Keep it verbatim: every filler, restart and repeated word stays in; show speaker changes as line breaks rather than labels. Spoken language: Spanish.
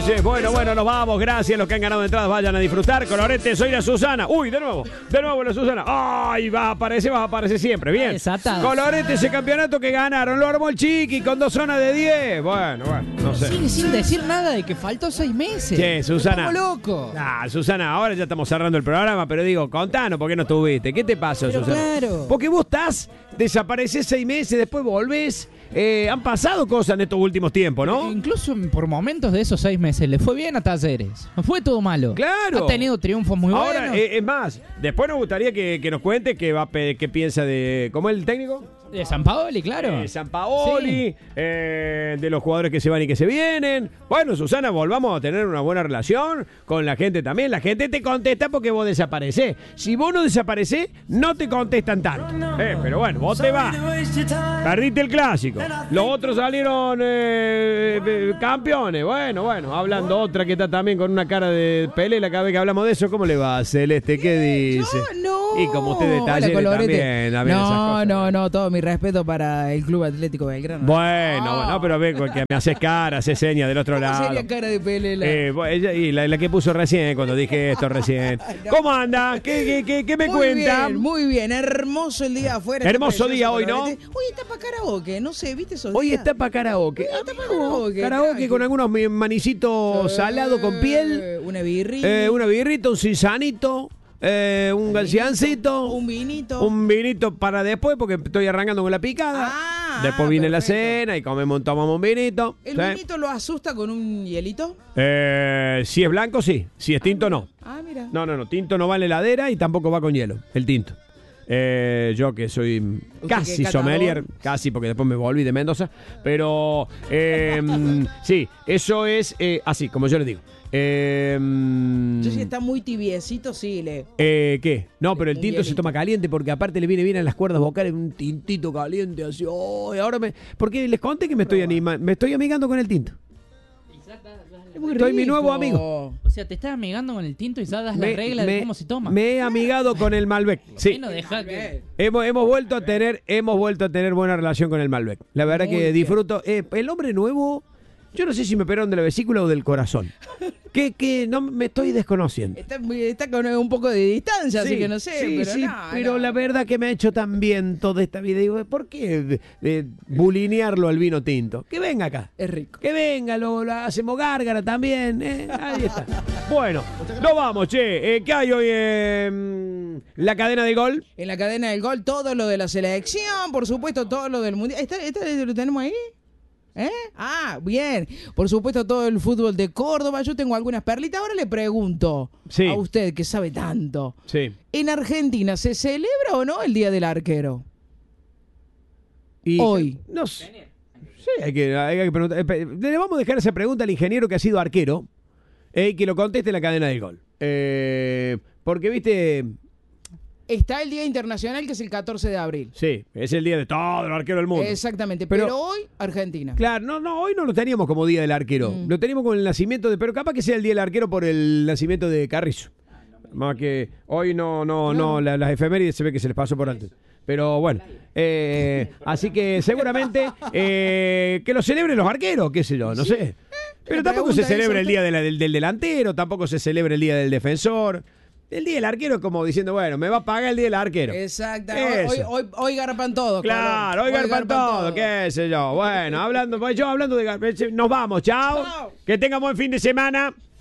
entonces. Bueno, bueno, nos vamos. Gracias a los que han ganado entradas. Vayan a disfrutar. Colorete, soy la Susana. Uy, de nuevo. De nuevo la Susana. Ay, va a aparecer, va a aparecer siempre. Bien.
Exacto.
Colorete, ese campeonato que ganaron. Lo armó el Chiqui con dos zonas de diez. Bueno, bueno, no sé.
Sigue sin decir nada de que faltó seis meses.
Che, Susana.
Como loco.
Ah, Susana, ahora ya estamos cerrando el programa, pero digo, contanos por qué no estuviste. ¿Qué te pasa,
Pero
Susana?
claro.
Porque vos estás, desapareces seis meses, después volvés. Eh, han pasado cosas en estos últimos tiempos, ¿no?
Incluso por momentos de esos seis meses le fue bien a Talleres. No fue todo malo.
Claro.
Ha tenido triunfos muy
Ahora,
buenos.
eh, es más, después nos gustaría que, que nos cuente qué, va, a pe- qué piensa de... ¿Cómo es el técnico?
De San Paoli, claro.
Eh, San Paoli,
Sí.
eh, de los jugadores que se van y que se vienen. Bueno, Susana, volvamos a tener una buena relación con la gente también. La gente te contesta porque vos desaparecés. Si vos no desaparecés, no te contestan tanto. Eh, pero bueno, vos te vas. Perdiste el clásico. Los otros salieron eh, eh, campeones. Bueno, bueno, hablando otra que está también con una cara de pelela cada vez que hablamos de eso. ¿Cómo le va, Celeste? ¿Qué dice?
No, no.
Y como usted de
Hola,
Talleres
Colorete.
también. también esas
No,
cosas.
no, no, todo mi respeto para el Club Atlético Belgrano.
Bueno, bueno, pero ve que me haces cara, haces señas del otro
¿Cómo
lado.
sería cara de pelela?
Eh, bueno, ella- y la, la que puso recién, cuando dije esto recién. ¿Cómo anda? ¿Qué, qué, qué, qué me
Muy
cuenta?
bien, muy bien, hermoso el día afuera.
Hermoso
está precioso,
día hoy, ¿no?
Colorete. Hoy está para karaoke, no sé, ¿viste esos
Hoy
días?
está para karaoke.
Hoy está pa'
Amigo,
karaoke,
karaoke
tranqui.
con algunos mi- manicitos
Eh,
salados con piel,
Una birrita.
eh, una birrita, un cisanito, eh, un galciancito,
Un vinito.
un vinito para después, porque estoy arrancando con la picada.
Ah,
después viene la
perfecto.
cena y comemos, tomamos un vinito.
¿El
¿sí?
vinito lo asusta con un hielito?
Eh, si es blanco, sí. Si es tinto, no.
Ah, mira.
No, no, no. Tinto no va en la heladera y tampoco va con hielo. El tinto. Eh, yo que soy casi
que es catador.
sommelier, casi porque después me volví de Mendoza. Pero eh, sí, eso es eh, así, como yo le digo. Eh,
Yo si está muy tibiecito, sí, le...
eh, ¿Qué? No, pero el
Un
tinto se
hielito.
toma caliente porque aparte le viene bien a las cuerdas vocales un tintito caliente así. Oh, y ahora me, porque les conté que me estoy anima, me estoy amigando con el tinto.
Es muy
Estoy mi
rico.
nuevo amigo.
O sea, te estás amigando con el tinto y ya das la
Me-
regla
me-
de cómo se toma.
Me he amigado con el Malbec. Sí.
Bueno, deja que...
Hemos, hemos vuelto a tener, hemos vuelto a tener buena relación con el Malbec. La verdad
Muy
que
bien.
disfruto. Eh, el hombre nuevo, yo no sé si me operaron de la vesícula o del corazón. que, que no me estoy desconociendo.
Está, muy- está con un poco de distancia, así que no sé.
sí,
pero
sí,
no,
pero
no.
la verdad que me ha hecho tan bien toda esta vida. Digo, ¿por qué eh, bulinearlo al vino tinto? Que venga acá.
Es rico.
Que venga, lo, lo hacemos gárgara también. eh, Ahí está. Bueno, nos vamos, che. Eh, ¿Qué hay hoy en la cadena de gol?
En la cadena del gol, todo lo de la selección, por supuesto, todo lo del mundial. ¿Está, está- lo tenemos ahí? ¿Eh? Ah, bien. Por supuesto, todo el fútbol de Córdoba. Yo tengo algunas perlitas. Ahora le pregunto
Sí.
a usted que sabe tanto.
Sí.
¿En Argentina se celebra o no el Día del Arquero?
Y-
Hoy.
No sé. Sí, hay que, hay que preguntar. Eh, pe- Le vamos a dejar esa pregunta al ingeniero que ha sido arquero eh, y que lo conteste en la cadena del gol. Eh, porque, viste,
Está el Día Internacional, que es el catorce de abril.
sí, es el día de todo el arquero del mundo.
Exactamente. Pero,
Pero-
hoy, Argentina.
Claro, no, no, hoy no lo teníamos como día del arquero.
Mm.
Lo teníamos con el nacimiento de. Pero capaz que sea el día del arquero por el nacimiento de Carrizo. Más que hoy no, no, no, la- las efemérides se ve que se les pasó por antes. Pero bueno, eh, así que seguramente eh, que lo celebren los arqueros, qué sé yo, no sé. Pero
Le
tampoco se
pregunta
celebra
eso
el
a
día de la- del, del delantero, tampoco se celebra el día del defensor. El día del arquero es como diciendo, bueno, me va a pagar el día del arquero.
Exacto.
Eso.
Hoy, hoy, hoy garpan todo.
Claro,
Colón.
hoy garpan todo, qué sé yo. Bueno, hablando, pues yo hablando de gar- nos vamos, chao.
Chao.
Que tengan buen fin de semana.